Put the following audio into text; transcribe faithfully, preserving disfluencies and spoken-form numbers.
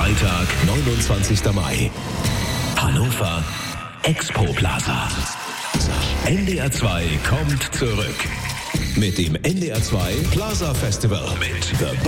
Freitag, neunundzwanzigster Mai. Hannover Expo Plaza. N D R zwei kommt zurück. Mit dem N D R zwei Plaza Festival mit The